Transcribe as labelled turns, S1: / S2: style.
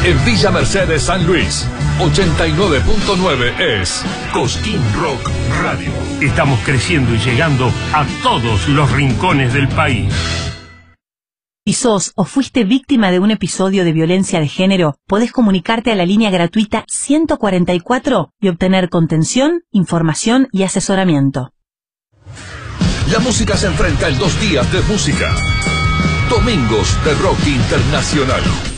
S1: En Villa Mercedes, San Luis, 89.9 es Cosquín Rock Radio.
S2: Estamos creciendo y llegando a todos los rincones del país.
S3: Si sos o fuiste víctima de un episodio de violencia de género, podés comunicarte a la línea gratuita 144 y obtener contención, información y asesoramiento.
S1: La música se enfrenta en 2 días de música. Domingos de Rock Internacional.